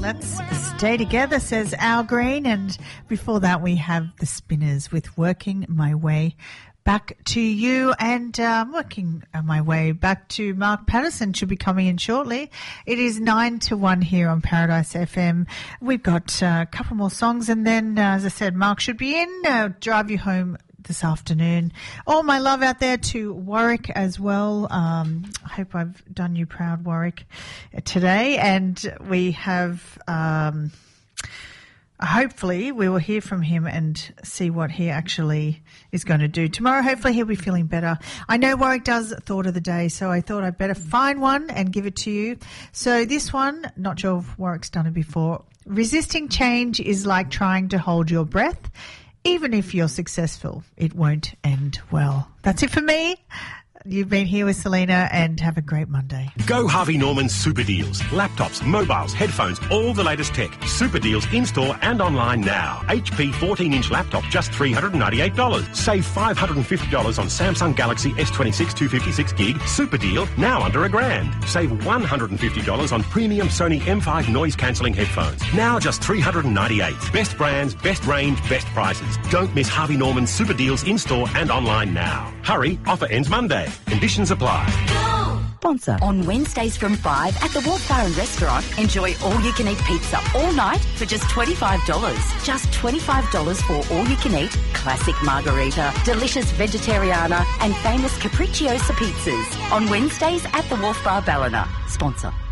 Let's Stay Together, says Al Green. And before that, we have the Spinners with Working My Way Back to You. And working my way back to Mark Patterson, should be coming in shortly. It is 9 to 1 here on Paradise FM. We've got a couple more songs, and then, as I said, Mark should be in, drive you home this afternoon. All my love out there to Warwick as well. I hope I've done you proud, Warwick, today. And we have, hopefully we will hear from him and see what he actually is going to do tomorrow. Hopefully he'll be feeling better. I know Warwick does Thought of the Day, so I thought I'd better find one and give it to you. So this one, not sure if Warwick's done it before. Resisting change is like trying to hold your breath. Even if you're successful, it won't end well. That's it for me. You've been here with Selena, and have a great Monday. Go Harvey Norman Super Deals. Laptops, mobiles, headphones, all the latest tech. Super Deals in-store and online now. HP 14-inch laptop, just $398. Save $550 on Samsung Galaxy S26 256 gig. Super deal, now under $1,000. Save $150 on premium Sony M5 noise-cancelling headphones. Now just $398. Best brands, best range, best prices. Don't miss Harvey Norman Super Deals in-store and online now. Hurry, offer ends Monday. Conditions apply. Sponsor. On Wednesdays from 5 at the Wharf Bar and Restaurant, enjoy all-you-can-eat pizza all night for just $25. Just $25 for all-you-can-eat classic margarita, delicious vegetariana and famous capricciosa pizzas. On Wednesdays at the Wharf Bar Ballina. Sponsor.